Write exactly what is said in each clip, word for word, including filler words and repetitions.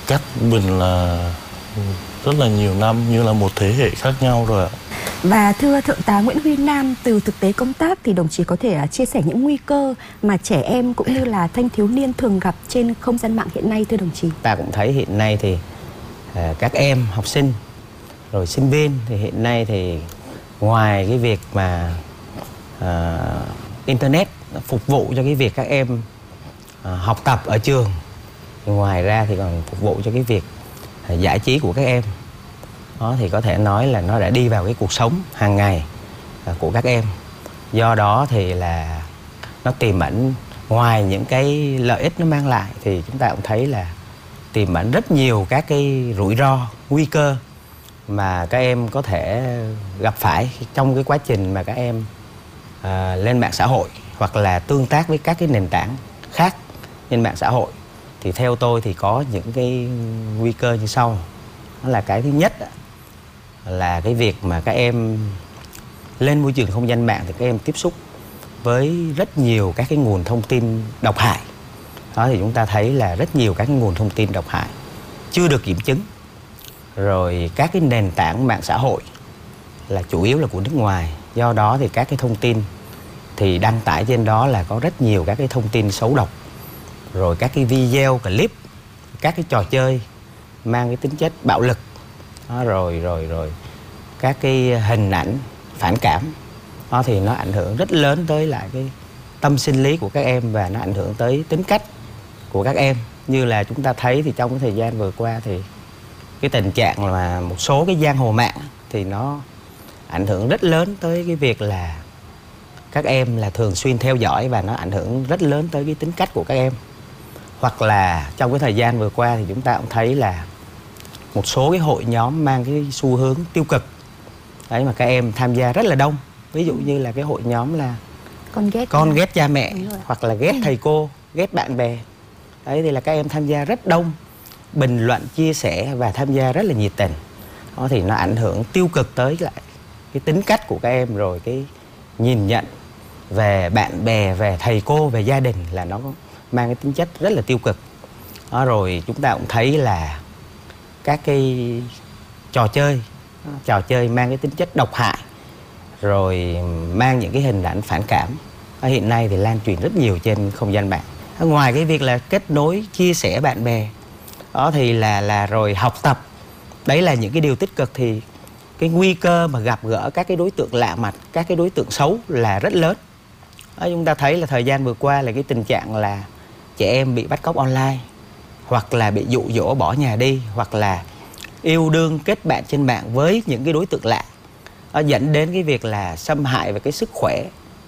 cách mình là rất là nhiều năm, như là một thế hệ khác nhau rồi ạ. Và thưa Thượng tá Nguyễn Huy Nam, từ thực tế công tác thì đồng chí có thể chia sẻ những nguy cơ mà trẻ em cũng như là thanh thiếu niên thường gặp trên không gian mạng hiện nay thưa đồng chí? Ta cũng thấy hiện nay thì à, các em học sinh rồi sinh viên thì hiện nay thì ngoài cái việc mà à, internet phục vụ cho cái việc các em à, học tập ở trường, thì ngoài ra thì còn phục vụ cho cái việc à, giải trí của các em. Đó thì có thể nói là nó đã đi vào cái cuộc sống hàng ngày à, của các em. Do đó thì là nó tiềm ẩn, ngoài những cái lợi ích nó mang lại thì chúng ta cũng thấy là tiềm ẩn rất nhiều các cái rủi ro, nguy cơ mà các em có thể gặp phải trong cái quá trình mà các em à, lên mạng xã hội hoặc là tương tác với các cái nền tảng khác trên mạng xã hội. Thì theo tôi thì có những cái nguy cơ như sau. Đó là cái thứ nhất là cái việc mà các em lên môi trường không gian mạng thì các em tiếp xúc với rất nhiều các cái nguồn thông tin độc hại. Đó thì chúng ta thấy là rất nhiều các cái nguồn thông tin độc hại chưa được kiểm chứng. Rồi các cái nền tảng mạng xã hội là chủ yếu là của nước ngoài. Do đó thì các cái thông tin thì đăng tải trên đó là có rất nhiều các cái thông tin xấu độc. Rồi các cái video, clip, các cái trò chơi mang cái tính chất bạo lực. Đó, rồi rồi rồi các cái hình ảnh phản cảm. Đó thì nó ảnh hưởng rất lớn tới lại cái tâm sinh lý của các em và nó ảnh hưởng tới tính cách của các em. Như là chúng ta thấy thì trong cái thời gian vừa qua thì cái tình trạng là một số cái giang hồ mạng thì nó ảnh hưởng rất lớn tới cái việc là các em là thường xuyên theo dõi và nó ảnh hưởng rất lớn tới cái tính cách của các em. Hoặc là trong cái thời gian vừa qua thì chúng ta cũng thấy là một số cái hội nhóm mang cái xu hướng tiêu cực. Đấy mà các em tham gia rất là đông. Ví dụ như là cái hội nhóm là Con ghét con ghét cha mẹ, hoặc là ghét thầy cô, ghét bạn bè. Đấy thì là các em tham gia rất đông, bình luận, chia sẻ và tham gia rất là nhiệt tình. Đó thì nó ảnh hưởng tiêu cực tới lại cái tính cách của các em, rồi cái nhìn nhận về bạn bè, về thầy cô, về gia đình là nó mang cái tính chất rất là tiêu cực. Đó, rồi chúng ta cũng thấy là các cái trò chơi, trò chơi mang cái tính chất độc hại, rồi mang những cái hình ảnh phản cảm. Ở hiện nay thì lan truyền rất nhiều trên không gian mạng. Ngoài cái việc là kết nối, chia sẻ bạn bè, đó thì là là rồi học tập. Đấy là những cái điều tích cực, thì cái nguy cơ mà gặp gỡ các cái đối tượng lạ mặt, các cái đối tượng xấu là rất lớn. Đó, chúng ta thấy là thời gian vừa qua là cái tình trạng là trẻ em bị bắt cóc online, hoặc là bị dụ dỗ bỏ nhà đi, hoặc là yêu đương kết bạn trên mạng với những cái đối tượng lạ. Nó dẫn đến cái việc là xâm hại về cái sức khỏe,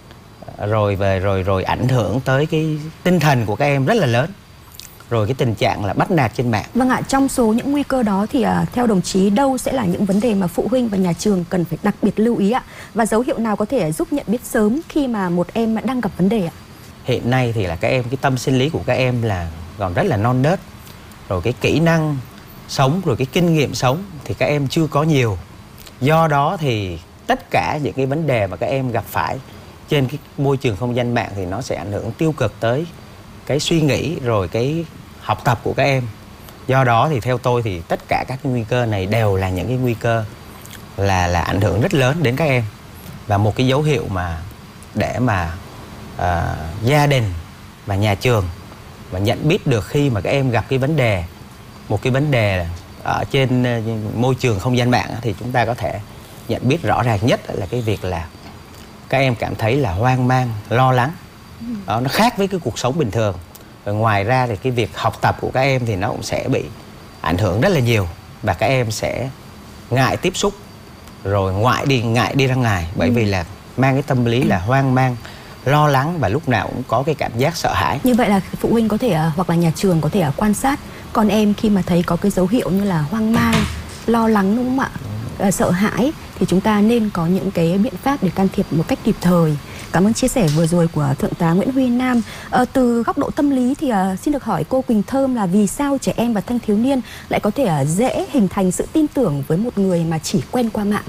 rồi về rồi rồi ảnh hưởng tới cái tinh thần của các em rất là lớn. Rồi cái tình trạng là bắt nạt trên mạng. Vâng ạ, trong số những nguy cơ đó thì uh, theo đồng chí đâu sẽ là những vấn đề mà phụ huynh và nhà trường cần phải đặc biệt lưu ý ạ? Và dấu hiệu nào có thể giúp nhận biết sớm khi mà một em đang gặp vấn đề ạ? Hiện nay thì là các em, cái tâm sinh lý của các em là còn rất là non nớt. Rồi cái kỹ năng sống, rồi cái kinh nghiệm sống thì các em chưa có nhiều. Do đó thì tất cả những cái vấn đề mà các em gặp phải trên cái môi trường không gian mạng thì nó sẽ ảnh hưởng tiêu cực tới cái suy nghĩ, rồi cái học tập của các em. Do đó thì theo tôi thì tất cả các cái nguy cơ này đều là những cái nguy cơ là là ảnh hưởng rất lớn đến các em. Và một cái dấu hiệu mà để mà uh, gia đình và nhà trường mà nhận biết được khi mà các em gặp cái vấn đề, một cái vấn đề ở trên uh, môi trường không gian mạng, thì chúng ta có thể nhận biết rõ ràng nhất là cái việc là các em cảm thấy là hoang mang, lo lắng. Đó, nó khác với cái cuộc sống bình thường. Rồi ngoài ra thì cái việc học tập của các em thì nó cũng sẽ bị ảnh hưởng rất là nhiều. Và các em sẽ ngại tiếp xúc, rồi ngoại đi, ngại đi ra ngoài. Bởi vì là mang cái tâm lý là hoang mang, lo lắng và lúc nào cũng có cái cảm giác sợ hãi. Như vậy là phụ huynh có thể hoặc là nhà trường có thể quan sát con em khi mà thấy có cái dấu hiệu như là hoang mang, lo lắng, đúng không ạ? À, sợ hãi thì chúng ta nên có những cái biện pháp để can thiệp một cách kịp thời. Cảm ơn chia sẻ vừa rồi của Thượng tá Nguyễn Huy Nam. À, từ góc độ tâm lý thì à, xin được hỏi cô Quỳnh Thơm là vì sao trẻ em và thanh thiếu niên lại có thể à, dễ hình thành sự tin tưởng với một người mà chỉ quen qua mạng?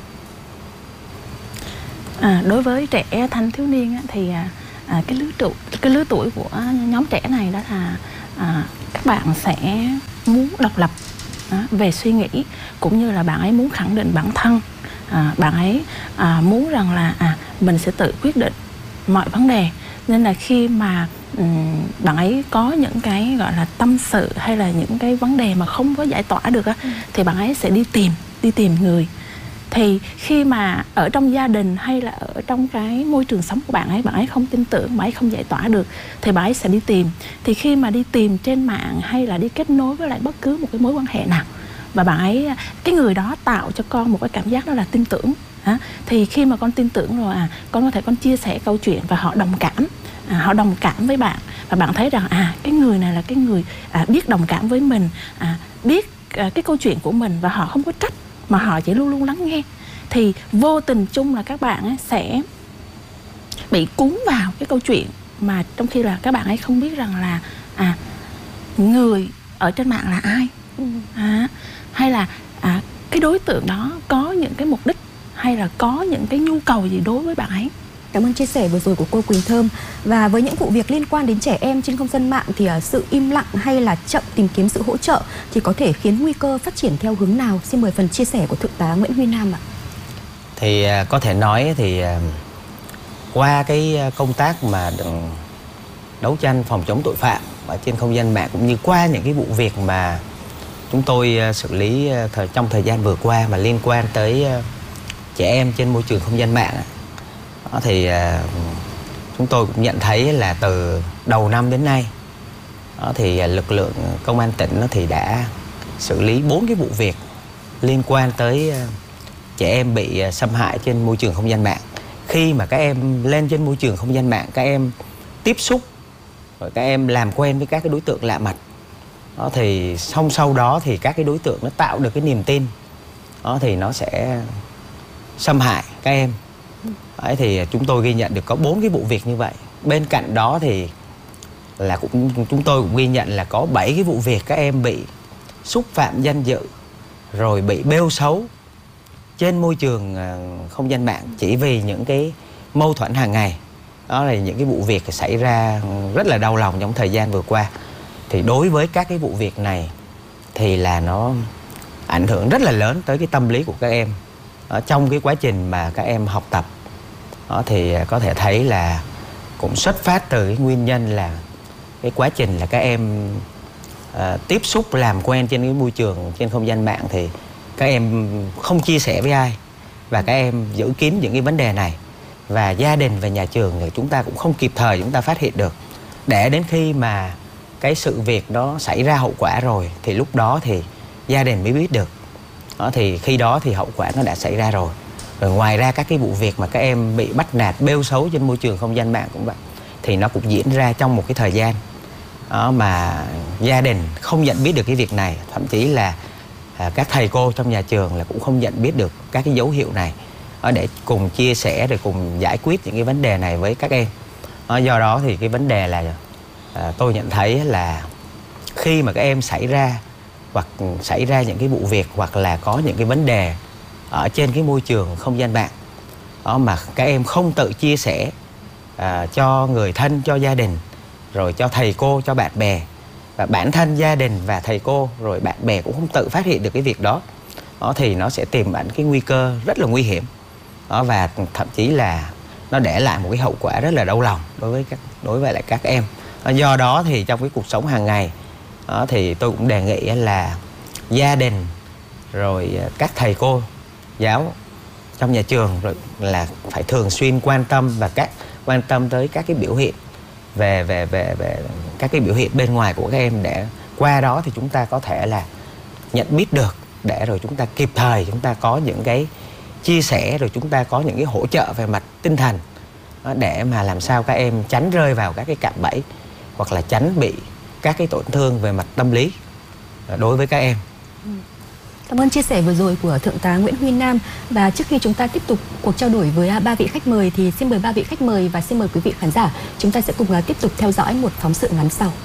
À, đối với trẻ thanh thiếu niên á, thì à, cái lứa tuổi cái lứa tuổi của nhóm trẻ này đó là à, các bạn sẽ muốn độc lập đó, về suy nghĩ, cũng như là bạn ấy muốn khẳng định bản thân. À, bạn ấy à, muốn rằng là à, mình sẽ tự quyết định mọi vấn đề. Nên là khi mà um, bạn ấy có những cái gọi là tâm sự hay là những cái vấn đề mà không có giải tỏa được á, ừ. thì bạn ấy sẽ đi tìm đi tìm người. Thì khi mà ở trong gia đình hay là ở trong cái môi trường sống của bạn ấy, bạn ấy không tin tưởng, bạn ấy không giải tỏa được, thì bạn ấy sẽ đi tìm. Thì khi mà đi tìm trên mạng hay là đi kết nối với lại bất cứ một cái mối quan hệ nào, và bạn ấy, cái người đó tạo cho con một cái cảm giác đó là tin tưởng. À, thì khi mà con tin tưởng rồi, à, con có thể con chia sẻ câu chuyện và họ đồng cảm, à, họ đồng cảm với bạn, và bạn thấy rằng à cái người này là cái người à, biết đồng cảm với mình, à, biết à, cái câu chuyện của mình, và họ không có trách mà họ chỉ luôn luôn lắng nghe. Thì vô tình chung là các bạn ấy sẽ bị cuốn vào cái câu chuyện mà trong khi là các bạn ấy không biết rằng là à người ở trên mạng là ai, à, hay là à, cái đối tượng đó có những cái mục đích hay là có những cái nhu cầu gì đối với bạn ấy. Cảm ơn chia sẻ vừa rồi của cô Quỳnh Thơm. Và với những vụ việc liên quan đến trẻ em trên không gian mạng thì uh, sự im lặng hay là chậm tìm kiếm sự hỗ trợ thì có thể khiến nguy cơ phát triển theo hướng nào? Xin mời phần chia sẻ của Thượng tá Nguyễn Huy Nam ạ. Thì uh, có thể nói thì uh, qua cái công tác mà đấu tranh phòng chống tội phạm ở trên không gian mạng, cũng như qua những cái vụ việc mà chúng tôi uh, xử lý uh, thời, trong thời gian vừa qua mà liên quan tới uh, trẻ em trên môi trường không gian mạng, đó thì uh, chúng tôi cũng nhận thấy là từ đầu năm đến nay, đó thì uh, lực lượng công an tỉnh nó thì đã xử lý bốn cái vụ việc liên quan tới uh, trẻ em bị uh, xâm hại trên môi trường không gian mạng. Khi mà các em lên trên môi trường không gian mạng, các em tiếp xúc rồi các em làm quen với các cái đối tượng lạ mặt, đó thì song sau đó thì các cái đối tượng nó tạo được cái niềm tin, đó thì nó sẽ xâm hại các em. Đấy, thì chúng tôi ghi nhận được có bốn cái vụ việc như vậy. Bên cạnh đó thì là cũng chúng tôi cũng ghi nhận là có bảy cái vụ việc các em bị xúc phạm danh dự rồi bị bêu xấu trên môi trường không gian mạng chỉ vì những cái mâu thuẫn hàng ngày. Đó là những cái vụ việc xảy ra rất là đau lòng trong thời gian vừa qua. Thì đối với các cái vụ việc này thì là nó ảnh hưởng rất là lớn tới cái tâm lý của các em ở trong cái quá trình mà các em học tập. Đó thì có thể thấy là cũng xuất phát từ cái nguyên nhân là cái quá trình là các em uh, tiếp xúc làm quen trên cái môi trường trên không gian mạng, thì các em không chia sẻ với ai và các em giữ kín những cái vấn đề này, và gia đình và nhà trường thì chúng ta cũng không kịp thời chúng ta phát hiện được, để đến khi mà cái sự việc đó xảy ra hậu quả rồi thì lúc đó thì gia đình mới biết được. Đó thì khi đó thì hậu quả nó đã xảy ra rồi. Rồi ngoài ra các cái vụ việc mà các em bị bắt nạt bêu xấu trên môi trường không gian mạng cũng vậy, thì nó cũng diễn ra trong một cái thời gian đó mà gia đình không nhận biết được cái việc này, thậm chí là à, các thầy cô trong nhà trường là cũng không nhận biết được các cái dấu hiệu này đó, để cùng chia sẻ rồi cùng giải quyết những cái vấn đề này với các em. Đó, do đó thì cái vấn đề là à, tôi nhận thấy là khi mà các em xảy ra hoặc xảy ra những cái vụ việc hoặc là có những cái vấn đề ở trên cái môi trường không gian mạng đó mà các em không tự chia sẻ à, cho người thân, cho gia đình, rồi cho thầy cô, cho bạn bè, và bản thân gia đình và thầy cô rồi bạn bè cũng không tự phát hiện được cái việc đó, đó thì nó sẽ tiềm ẩn cái nguy cơ rất là nguy hiểm đó, và thậm chí là nó để lại một cái hậu quả rất là đau lòng đối với các đối với lại các em. Do đó thì trong cái cuộc sống hàng ngày đó, thì tôi cũng đề nghị là gia đình rồi các thầy cô giáo trong nhà trường rồi là phải thường xuyên quan tâm và các quan tâm tới các cái biểu hiện về về về về các cái biểu hiện bên ngoài của các em, để qua đó thì chúng ta có thể là nhận biết được, để rồi chúng ta kịp thời chúng ta có những cái chia sẻ, rồi chúng ta có những cái hỗ trợ về mặt tinh thần để mà làm sao các em tránh rơi vào các cái cạm bẫy hoặc là tránh bị các cái tổn thương về mặt tâm lý đối với các em. Cảm ơn chia sẻ vừa rồi của Thượng tá Nguyễn Huy Nam. Và trước khi chúng ta tiếp tục cuộc trao đổi với ba vị khách mời thì xin mời ba vị khách mời và xin mời quý vị khán giả, chúng ta sẽ cùng tiếp tục theo dõi một phóng sự ngắn sau.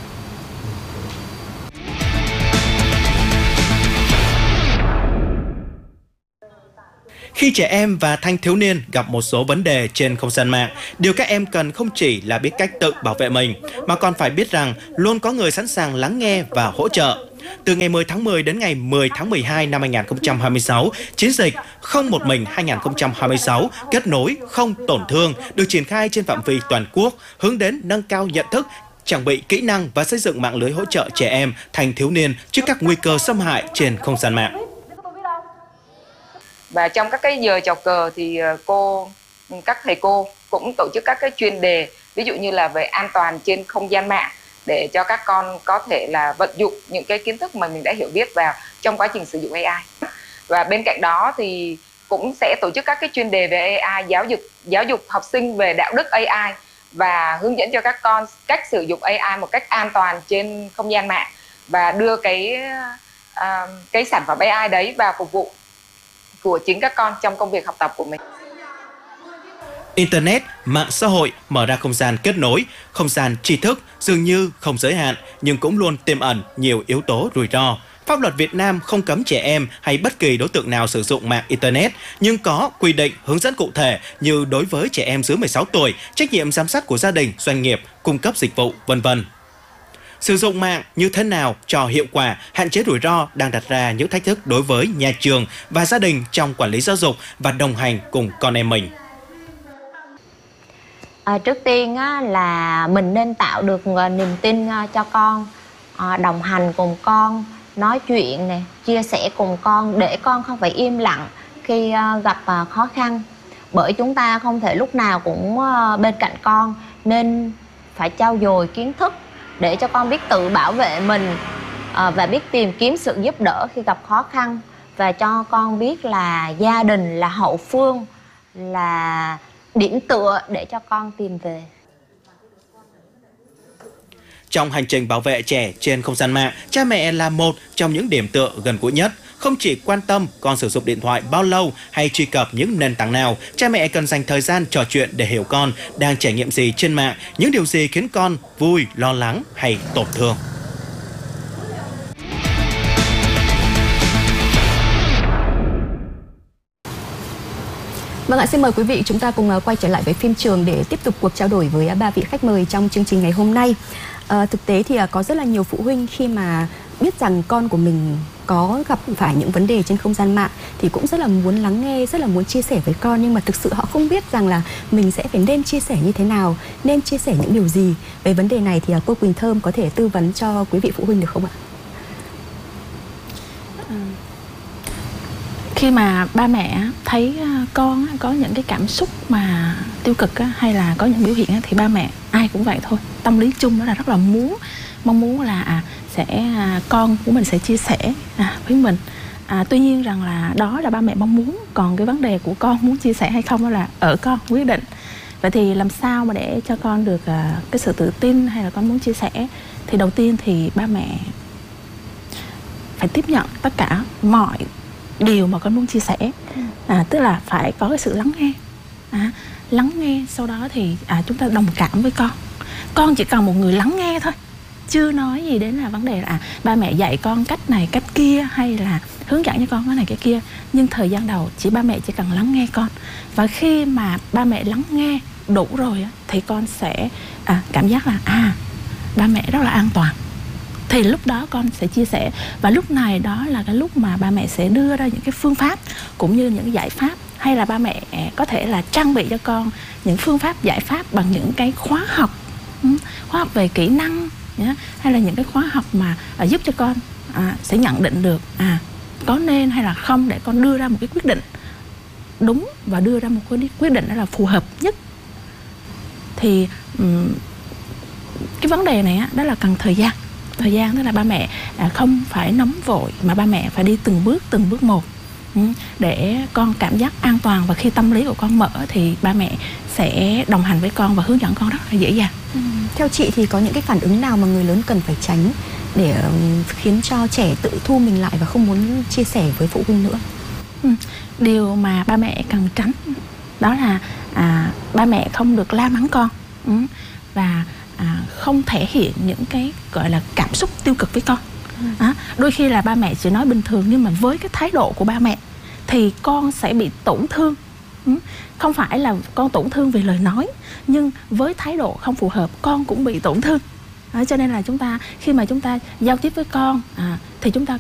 Khi trẻ em và thanh thiếu niên gặp một số vấn đề trên không gian mạng, điều các em cần không chỉ là biết cách tự bảo vệ mình, mà còn phải biết rằng luôn có người sẵn sàng lắng nghe và hỗ trợ. Từ ngày mười tháng mười đến ngày mười tháng mười hai năm hai nghìn không trăm hai mươi sáu, chiến dịch Không một mình hai nghìn không trăm hai mươi sáu kết nối không tổn thương được triển khai trên phạm vi toàn quốc, hướng đến nâng cao nhận thức, trang bị kỹ năng và xây dựng mạng lưới hỗ trợ trẻ em, thanh thiếu niên trước các nguy cơ xâm hại trên không gian mạng. Và trong các cái giờ chào cờ thì cô, các thầy cô cũng tổ chức các cái chuyên đề, ví dụ như là về an toàn trên không gian mạng, để cho các con có thể là vận dụng những cái kiến thức mà mình đã hiểu biết vào trong quá trình sử dụng a i. Và bên cạnh đó thì cũng sẽ tổ chức các cái chuyên đề về a i, giáo dục giáo dục học sinh về đạo đức a i và hướng dẫn cho các con cách sử dụng a i một cách an toàn trên không gian mạng, và đưa cái uh, cái sản phẩm a i đấy vào phục vụ của chính các con trong công việc học tập của mình. Internet, mạng xã hội mở ra không gian kết nối, không gian tri thức dường như không giới hạn nhưng cũng luôn tiềm ẩn nhiều yếu tố rủi ro. Pháp luật Việt Nam không cấm trẻ em hay bất kỳ đối tượng nào sử dụng mạng Internet, nhưng có quy định hướng dẫn cụ thể như đối với trẻ em dưới mười sáu tuổi, trách nhiệm giám sát của gia đình, doanh nghiệp, cung cấp dịch vụ, vân vân. Sử dụng mạng như thế nào cho hiệu quả, hạn chế rủi ro đang đặt ra những thách thức đối với nhà trường và gia đình trong quản lý giáo dục và đồng hành cùng con em mình. À, trước tiên á, là mình nên tạo được niềm tin cho con, à, đồng hành cùng con, nói chuyện này, chia sẻ cùng con để con không phải im lặng khi uh, gặp uh, khó khăn. Bởi chúng ta không thể lúc nào cũng uh, bên cạnh con, nên phải trau dồi kiến thức để cho con biết tự bảo vệ mình uh, và biết tìm kiếm sự giúp đỡ khi gặp khó khăn, và cho con biết là gia đình là hậu phương, là điểm tựa để cho con tìm về. Trong hành trình bảo vệ trẻ trên không gian mạng, cha mẹ là một trong những điểm tựa gần gũi nhất. Không chỉ quan tâm con sử dụng điện thoại bao lâu hay truy cập những nền tảng nào, cha mẹ cần dành thời gian trò chuyện để hiểu con đang trải nghiệm gì trên mạng, những điều gì khiến con vui, lo lắng hay tổn thương. Vâng ạ, xin mời quý vị chúng ta cùng quay trở lại với phim trường để tiếp tục cuộc trao đổi với ba vị khách mời trong chương trình ngày hôm nay. À, thực tế thì có rất là nhiều phụ huynh khi mà biết rằng con của mình có gặp phải những vấn đề trên không gian mạng thì cũng rất là muốn lắng nghe, rất là muốn chia sẻ với con, nhưng mà thực sự họ không biết rằng là mình sẽ phải nên chia sẻ như thế nào, nên chia sẻ những điều gì. Về vấn đề này thì cô Quỳnh Thơm có thể tư vấn cho quý vị phụ huynh được không ạ? Khi mà ba mẹ thấy con có những cái cảm xúc mà tiêu cực hay là có những biểu hiện thì ba mẹ ai cũng vậy thôi. Tâm lý chung đó là rất là muốn mong muốn là à, sẽ à, con của mình sẽ chia sẻ à, với mình. À, tuy nhiên rằng là đó là ba mẹ mong muốn, còn cái vấn đề của con muốn chia sẻ hay không đó là ở con quyết định. Vậy thì làm sao mà để cho con được à, cái sự tự tin hay là con muốn chia sẻ, thì đầu tiên thì ba mẹ phải tiếp nhận tất cả mọi điều mà con muốn chia sẻ, à, tức là phải có cái sự lắng nghe, à, lắng nghe sau đó thì à, chúng ta đồng cảm với con. Con chỉ cần một người lắng nghe thôi, chưa nói gì đến là vấn đề là à, ba mẹ dạy con cách này cách kia hay là hướng dẫn cho con cái này cái kia, nhưng thời gian đầu chỉ ba mẹ chỉ cần lắng nghe con, và khi mà ba mẹ lắng nghe đủ rồi thì con sẽ à, cảm giác là à ba mẹ rất là an toàn, thì lúc đó con sẽ chia sẻ. Và lúc này đó là cái lúc mà ba mẹ sẽ đưa ra những cái phương pháp cũng như những cái giải pháp, hay là ba mẹ có thể là trang bị cho con những phương pháp giải pháp bằng những cái khóa học, khóa học về kỹ năng, hay là những cái khóa học mà à, giúp cho con à, sẽ nhận định được à có nên hay là không, để con đưa ra một cái quyết định đúng và đưa ra một cái quyết định đó là phù hợp nhất. Thì um, cái vấn đề này á, đó là cần thời gian. Thời gian tức là ba mẹ à, không phải nóng vội, mà ba mẹ phải đi từng bước từng bước một để con cảm giác an toàn, và khi tâm lý của con mở thì ba mẹ sẽ đồng hành với con và hướng dẫn con rất là dễ dàng. Ừ. Theo chị thì có những cái phản ứng nào mà người lớn cần phải tránh để khiến cho trẻ tự thu mình lại và không muốn chia sẻ với phụ huynh nữa? Ừ. Điều mà ba mẹ cần tránh đó là à, ba mẹ không được la mắng con, ừ. và à, không thể hiện những cái gọi là cảm xúc tiêu cực với con. Ừ. À, đôi khi là ba mẹ chỉ nói bình thường, nhưng mà với cái thái độ của ba mẹ thì con sẽ bị tổn thương. Ừ. Không phải là con tổn thương về lời nói, nhưng với thái độ không phù hợp con cũng bị tổn thương. À, cho nên là chúng ta khi mà chúng ta giao tiếp với con à, thì chúng ta